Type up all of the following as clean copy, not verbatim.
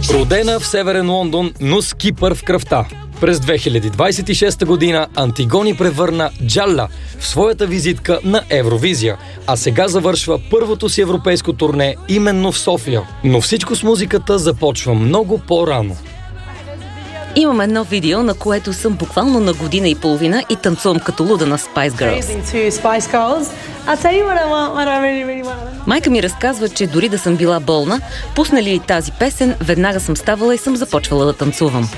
Родена в Северен Лондон, но с Кипър в кръвта. През 2026 година Антигони превърна Джалла в своята визитка на Евровизия, а сега завършва първото си европейско турне именно в София. Но всичко с музиката започва много по-рано. Имам едно видео, на което съм буквално на година и половина и танцувам като луда на Spice Girls. Майка ми разказва, че дори да съм била болна, пуснали ли тази песен, веднага съм ставала и съм започвала да танцувам.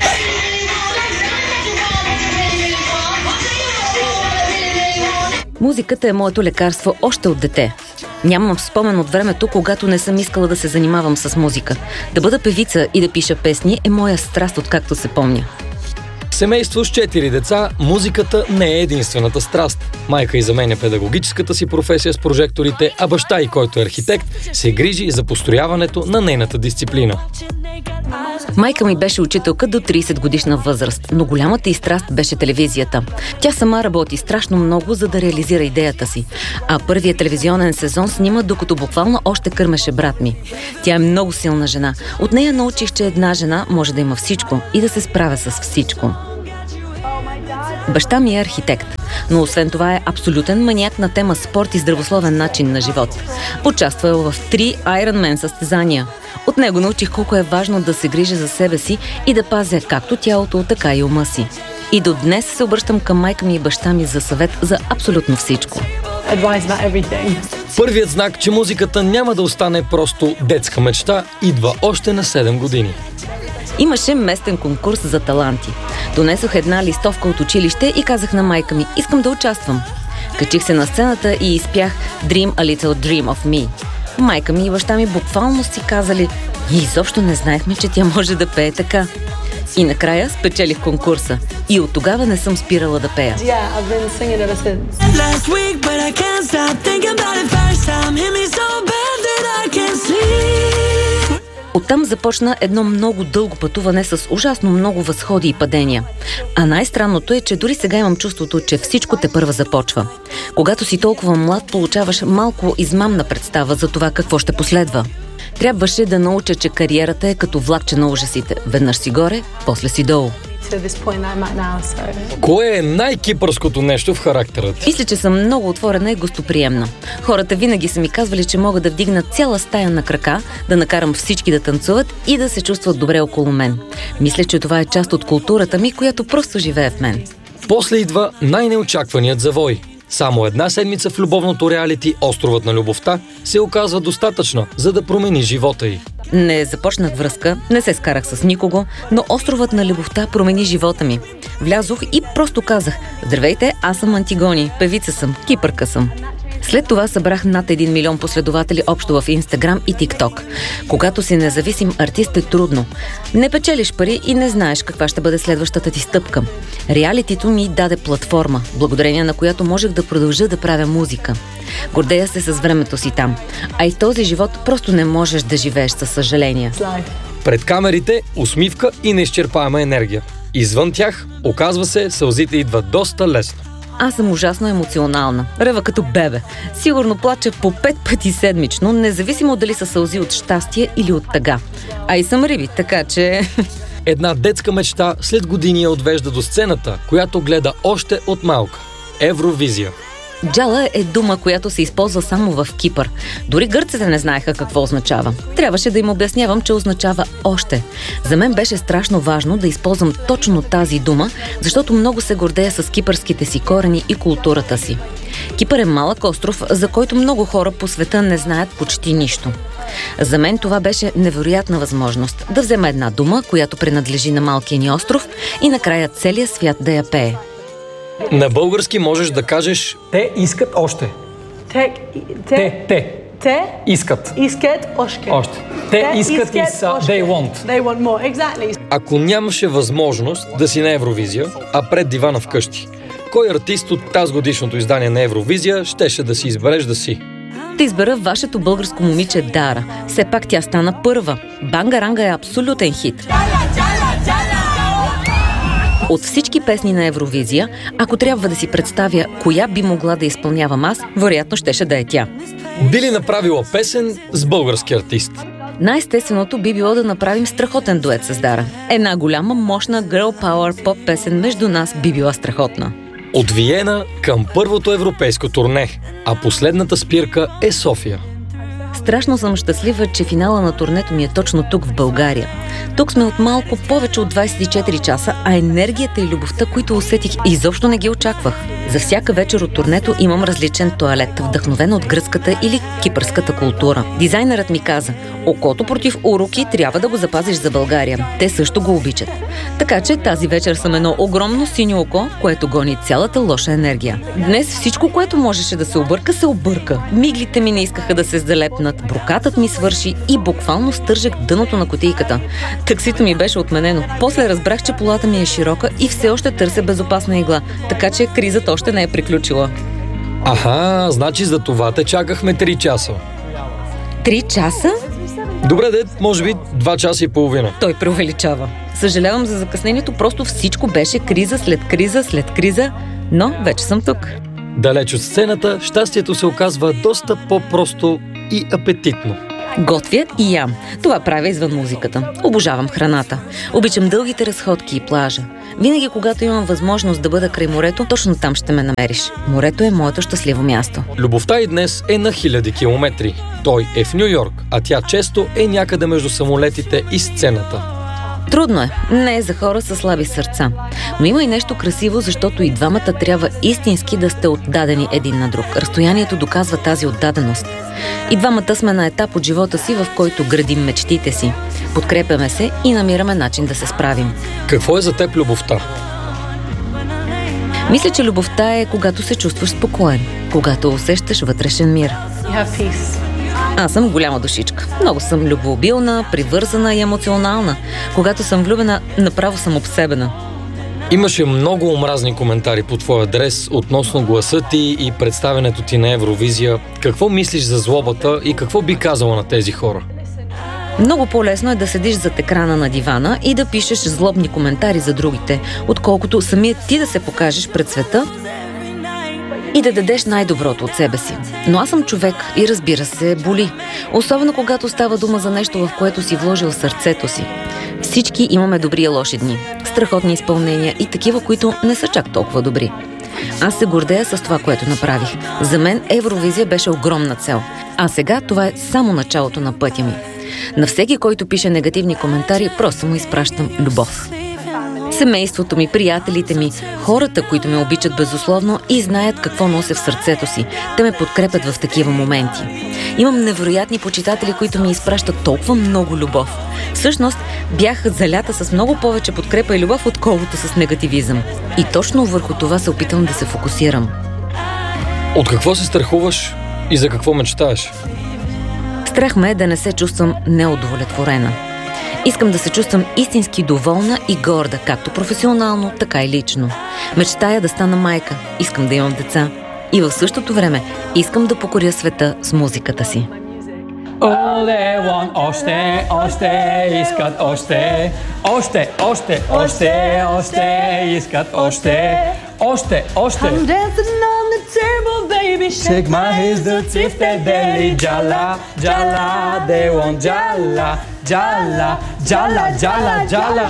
Музиката е моето лекарство още от дете. Нямам спомен от времето, когато не съм искала да се занимавам с музика. Да бъда певица и да пиша песни е моя страст, откакто се помня. Семейство с 4 деца, музиката не е единствената страст. Майка й заменя педагогическата си професия с прожекторите, а баща й, който е архитект, се грижи за построяването на нейната дисциплина. Майка ми беше учителка до 30 годишна възраст, но голямата й страст беше телевизията. Тя сама работи страшно много, за да реализира идеята си. А първият телевизионен сезон снима, докато буквално още кърмеше брат ми. Тя е много силна жена. От нея научих, че една жена може да има всичко и да се справя с всичко. Баща ми е архитект, но освен това е абсолютен маниак на тема спорт и здравословен начин на живот. Участвал в 3 Ironman състезания. От него научих колко е важно да се грижа за себе си и да пазя както тялото, така и ума си. И до днес се обръщам към майка ми и баща ми за съвет за абсолютно всичко. Първият знак, че музиката няма да остане просто детска мечта, идва още на 7 години. Имаше местен конкурс за таланти. Донесох една листовка от училище и казах на майка ми: искам да участвам. Качих се на сцената и изпях Dream a Little Dream of Me. Майка ми и баща ми буквално си казали: и изобщо не знаехме, че тя може да пее така. И накрая спечелих конкурса. И от тогава не съм спирала да пея. Оттам започна едно много дълго пътуване с ужасно много възходи и падения. А най-странното е, че дори сега имам чувството, че всичко тепърва започва. Когато си толкова млад, получаваш малко измамна представа за това какво ще последва. Трябваше да науча, че кариерата е като влакче на ужасите. Веднъж си горе, после си долу. Кое е най-кипърското нещо в характера ти? Мисля, че съм много отворена и гостоприемна. Хората винаги са ми казвали, че мога да вдигна цяла стая на крака, да накарам всички да танцуват и да се чувстват добре около мен. Мисля, че това е част от културата ми, която просто живее в мен. После идва най-неочакваният завой. Само една седмица в любовното реалити "Островът на любовта" се оказва достатъчна, за да промени живота й. Не започнах връзка, не се скарах с никого, но "Островът на любовта" промени живота ми. Влязох и просто казах: здравейте, аз съм Антигони, певица съм, кипърка съм. След това събрах над 1 милион последователи общо в Инстаграм и ТикТок. Когато си независим артист е трудно. Не печелиш пари и не знаеш каква ще бъде следващата ти стъпка. Реалитито ми даде платформа, благодарение на която можех да продължа да правя музика. Гордея се с времето си там. А и в този живот просто не можеш да живееш със съжаление. Пред камерите усмивка и неизчерпаема енергия. Извън тях, оказва се, сълзите идват доста лесно. Аз съм ужасно емоционална. Рева като бебе. Сигурно плача по 5 пъти седмично, независимо дали са сълзи от щастие или от тъга. А и съм риби, така че... Една детска мечта след години я отвежда до сцената, която гледа още от малка. Евровизия. Джала е дума, която се използва само в Кипър. Дори гърците не знаеха какво означава. Трябваше да им обяснявам, че означава още. За мен беше страшно важно да използвам точно тази дума, защото много се гордея с кипърските си корени и културата си. Кипър е малък остров, за който много хора по света не знаят почти нищо. За мен това беше невероятна възможност да взема една дума, която принадлежи на малкия ни остров, и накрая целият свят да я пее. На български можеш да кажеш: те искат още. Те искат. Искат още. Те искат и са they want. They want more, exactly. Ако нямаше възможност да си на Евровизия, а пред дивана вкъщи, кой артист от тази годишното издание на Евровизия щеше да си избереш да си? Да избера вашето българско момиче Дара. Все пак тя стана първа. Банга-ранга е абсолютен хит. От всички песни на Евровизия, ако трябва да си представя коя би могла да изпълнявам аз, вероятно щеше да е тя. Би ли направила песен с български артист? Най-естественото би било да направим страхотен дует с Дара. Една голяма, мощна girl power поп песен между нас би била страхотна. От Виена към първото европейско турне, а последната спирка е София. Страшно съм щастлива, че финала на турнето ми е точно тук в България. Тук сме от малко повече от 24 часа, а енергията и любовта, които усетих, изобщо не ги очаквах. За всяка вечер от турнето имам различен тоалет, вдъхновен от гръцката или кипърската култура. Дизайнерът ми каза: окото против уроки трябва да го запазиш за България. Те също го обичат. Така че тази вечер съм едно огромно синьо око, което гони цялата лоша енергия. Днес всичко, което можеше да се обърка, се обърка. Миглите ми не искаха да се залепнат, брокатът ми свърши и буквално стържах дъното на кутийката. Таксито ми беше отменено. После разбрах, че полата ми е широка и все още търся безопасна игла, така че кризата още не е приключила. Аха, значи за това те чакахме 3 часа. 3 часа? Добре, може би 2 часа и половина. Той преувеличава. Съжалявам за закъснението, просто всичко беше криза след криза след криза, но вече съм тук. Далеч от сцената, щастието се оказва доста по-просто и апетитно. Готвя и ям. Това правя извън музиката. Обожавам храната. Обичам дългите разходки и плажа. Винаги, когато имам възможност да бъда край морето, точно там ще ме намериш. Морето е моето щастливо място. Любовта и днес е на 1000 километри. Той е в Ню Йорк, а тя често е някъде между самолетите и сцената. Трудно е. Не е за хора със слаби сърца. Но има и нещо красиво, защото и двамата трябва истински да сте отдадени един на друг. Разстоянието доказва тази отдаденост. И двамата сме на етап от живота си, в който градим мечтите си. Подкрепяме се и намираме начин да се справим. Какво е за теб любовта? Мисля, че любовта е когато се чувстваш спокоен, когато усещаш вътрешен мир. You have peace. Аз съм голяма душичка. Много съм любвеобилна, привързана и емоционална. Когато съм влюбена, направо съм обсебена. Имаше много омразни коментари по твой адрес относно гласа ти и представянето ти на Евровизия. Какво мислиш за злобата и какво би казала на тези хора? Много по-лесно е да седиш зад екрана на дивана и да пишеш злобни коментари за другите, отколкото самият ти да се покажеш пред света и да дадеш най-доброто от себе си. Но аз съм човек и, разбира се, боли. Особено когато става дума за нещо, в което си вложил сърцето си. Всички имаме добри и лоши дни, страхотни изпълнения и такива, които не са чак толкова добри. Аз се гордея с това, което направих. За мен Евровизия беше огромна цел, а сега това е само началото на пътя ми. На всеки, който пише негативни коментари, просто му изпращам любов. Семейството ми, приятелите ми, хората, които ме обичат безусловно и знаят какво нося в сърцето си. Те ме подкрепят в такива моменти. Имам невероятни почитатели, които ми изпращат толкова много любов. Всъщност, бях залята с много повече подкрепа и любов, отколкото с негативизъм. И точно върху това се опитвам да се фокусирам. От какво се страхуваш и за какво мечтаеш? Страх ме е да не се чувствам неудовлетворена. Искам да се чувствам истински доволна и горда, както професионално, така и лично. Мечтая да стана майка, искам да имам деца. И в същото време искам да покоря света с музиката си. All they want, още, искат още, искат още. I'm dancing on the table, baby. Shake my hips, the tip, the belly, jala, they want jala.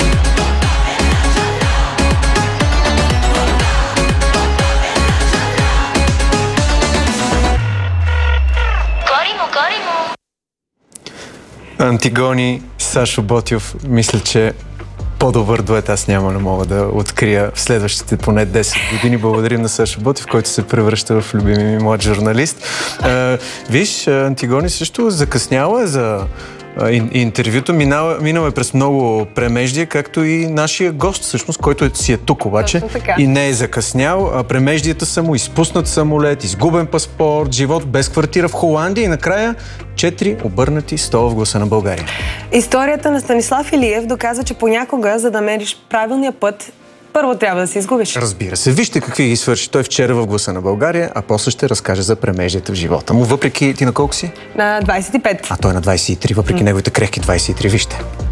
Антигони, Сашо Ботйов, мисля, че по-добър дует аз няма да мога да открия в следващите поне 10 години. Благодарим на Сашо Ботйов, който се превръща в любими ми млад журналист. Виж, Антигони също закъсняла за интервюто, минала през много премеждия, както и нашия гост, всъщност, който си е тук обаче и не е закъснял. Премеждията са му изпуснат самолет, изгубен паспорт, живот без квартира в Холандия и накрая 4 обърнати стола в гласа на България. Историята на Станислав Илиев доказва, че понякога, за да мериш правилния път, първо трябва да се изгубиш. Разбира се. Вижте какви ги свърши той вчера в гласа на България, а после ще разкаже за премеждията в живота му. Въпреки, ти на колко си? На 25. А той на 23, въпреки неговите крехки 23. Вижте.